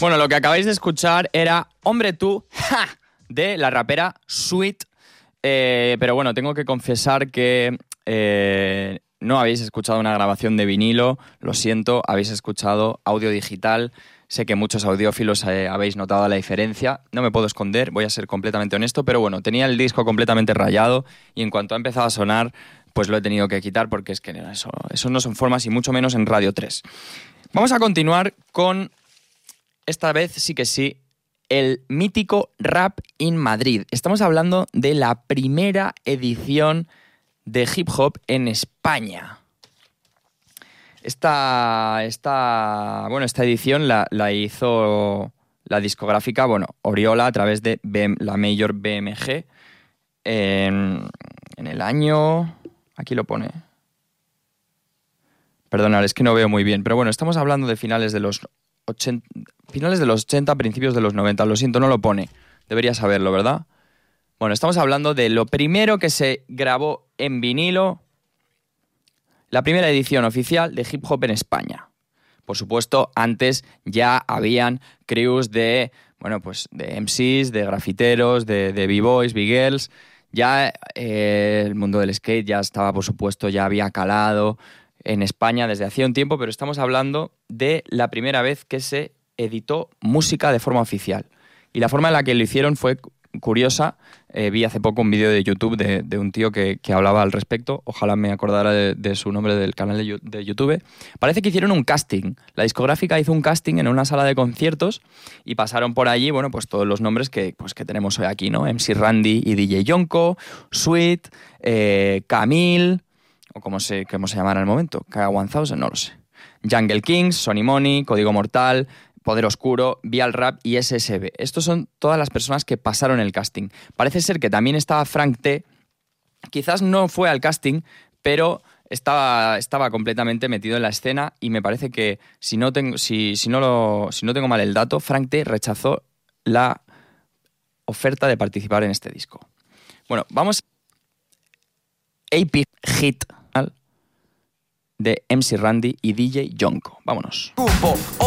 Bueno, lo que acabáis de escuchar era Hombre Tú, ¡ja!, de la rapera Sweet. Pero bueno, tengo que confesar que no habéis escuchado una grabación de vinilo, lo siento, habéis escuchado audio digital. Sé que muchos audiófilos habéis notado la diferencia, no me puedo esconder, voy a ser completamente honesto, pero bueno, tenía el disco completamente rayado y en cuanto ha empezado a sonar, pues lo he tenido que quitar porque es que eso no son formas y mucho menos en Radio 3. Vamos a continuar con, esta vez sí que sí, el mítico Rap in Madrid. Estamos hablando de la primera edición de hip hop en España. Esta edición la hizo la discográfica, Oriola, a través de la Major BMG en el año... Aquí lo pone. Perdonad, es que no veo muy bien, pero bueno, estamos hablando de finales de los 80, principios de los 90. Lo siento, no lo pone. Debería saberlo, ¿verdad? Bueno, estamos hablando de lo primero que se grabó en vinilo, la primera edición oficial de hip hop en España. Por supuesto, antes ya habían crews de MCs, de grafiteros, de b-boys, b-girls. Ya el mundo del skate ya estaba, por supuesto, ya había calado en España desde hacía un tiempo, pero estamos hablando de la primera vez que se editó música de forma oficial. Y la forma en la que lo hicieron fue curiosa. Vi hace poco un vídeo de YouTube de un tío que hablaba al respecto. Ojalá me acordara de su nombre del canal de YouTube. Parece que hicieron un casting. La discográfica hizo un casting en una sala de conciertos y pasaron por allí, pues todos los nombres que tenemos hoy aquí, ¿no? MC Randy y DJ Yonko, Sweet, Camille, o como se llamara en el momento, K1000, no lo sé. Jungle Kings, Sonny Money, Código Mortal, Poder Oscuro, Vial Rap y SSB. Estos son todas las personas que pasaron el casting. Parece ser que también estaba Frank T. Quizás no fue al casting, pero estaba completamente metido en la escena y me parece que, si no tengo mal el dato, Frank T. rechazó la oferta de participar en este disco. Bueno, vamos. AP Hit de MC Randy y DJ Yonko. Vámonos.